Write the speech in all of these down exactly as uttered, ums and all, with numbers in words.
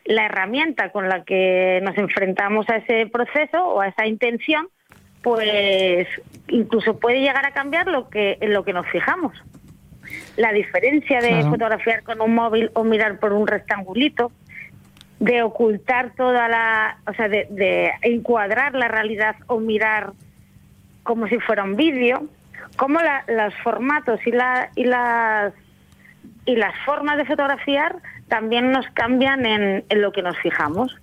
la herramienta con la que nos enfrentamos a ese proceso o a esa intención, pues incluso puede llegar a cambiar lo que en lo que nos fijamos. La diferencia de Claro. fotografiar con un móvil o mirar por un rectangulito, de ocultar toda la, o sea, de, de encuadrar la realidad o mirar como si fuera un vídeo, cómo la, los formatos y la y las y las formas de fotografiar también nos cambian en, en lo que nos fijamos.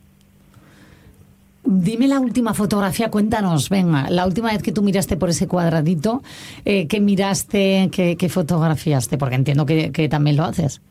Dime la última fotografía, cuéntanos, venga, la última vez que tú miraste por ese cuadradito, eh, ¿qué miraste, qué, qué fotografiaste? Porque entiendo que, que también lo haces.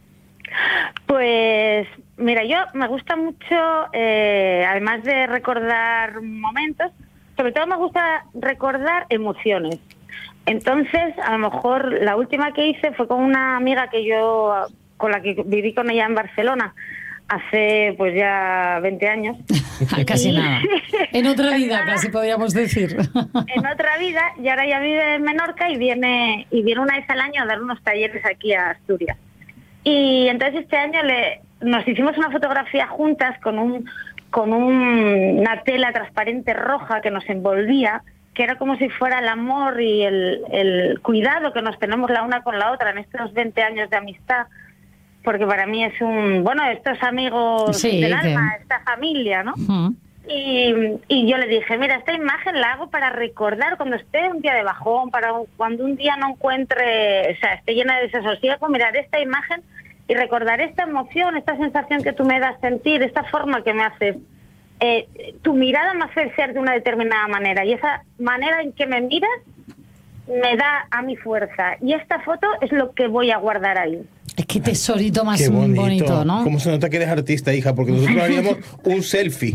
Pues mira, yo me gusta mucho, eh, además de recordar momentos, sobre todo me gusta recordar emociones. Entonces, a lo mejor la última que hice fue con una amiga que yo, con la que viví con ella en Barcelona hace pues ya veinte años. Casi nada. En otra vida, casi podríamos decir. En otra vida, y ahora ya vive en Menorca y viene y viene una vez al año a dar unos talleres aquí a Asturias. Y entonces este año le nos hicimos una fotografía juntas con un con un, una tela transparente roja que nos envolvía, que era como si fuera el amor y el, el cuidado que nos tenemos la una con la otra en estos veinte años de amistad, porque para mí es un, bueno, estos amigos sí, del que... alma, esta familia, ¿no? Uh-huh. Y, y yo le dije, mira, esta imagen la hago para recordar cuando esté un día de bajón, para un, cuando un día no encuentre, o sea, esté llena de desasosiego, mirar esta imagen y recordar esta emoción, esta sensación que tú me das sentir, esta forma que me haces. Eh, tu mirada me hace ser de una determinada manera y esa manera en que me miras me da a mi fuerza. Y esta foto es lo que voy a guardar ahí. Es que tesorito más Qué bonito. bonito, ¿no? ¿Cómo se nota que eres artista, hija? Porque nosotros haríamos un selfie.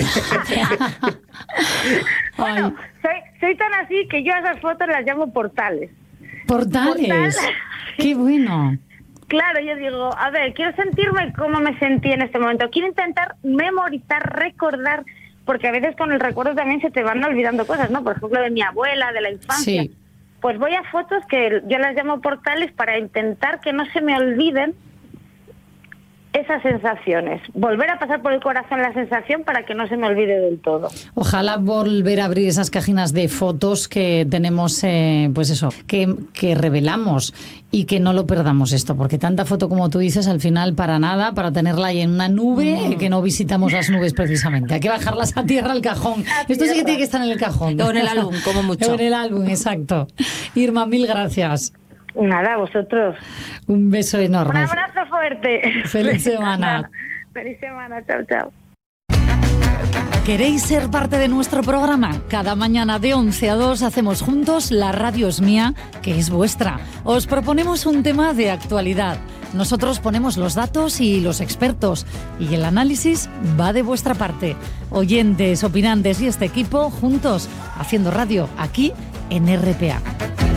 Bueno, soy, soy tan así que yo a esas fotos las llamo portales. ¿Portales? Portal. ¡Qué bueno! Claro, yo digo, a ver, quiero sentirme como me sentí en este momento. Quiero intentar memorizar, recordar, porque a veces con el recuerdo también se te van olvidando cosas, ¿no? Por ejemplo, de mi abuela, de la infancia. Sí. Pues voy a fotos que yo las llamo portales para intentar que no se me olviden esas sensaciones. Volver a pasar por el corazón la sensación para que no se me olvide del todo. Ojalá volver a abrir esas cajinas de fotos que tenemos, eh, pues eso, que, que revelamos y que no lo perdamos esto, porque tanta foto como tú dices, al final para nada, para tenerla ahí en una nube, mm. que no visitamos las nubes precisamente. Hay que bajarlas a tierra al cajón. A esto tierra. Sí que tiene que estar en el cajón. O en el álbum, como mucho. O en el álbum, exacto. Irma, mil gracias. Nada, vosotros. Un beso enorme. Un abrazo fuerte. Feliz semana. Feliz semana, chao, chao. ¿Queréis ser parte de nuestro programa? Cada mañana de once a dos hacemos juntos La Radio es Mía, que es vuestra. Os proponemos un tema de actualidad. Nosotros ponemos los datos y los expertos, y el análisis va de vuestra parte. Oyentes, opinantes y este equipo juntos haciendo radio aquí en R P A.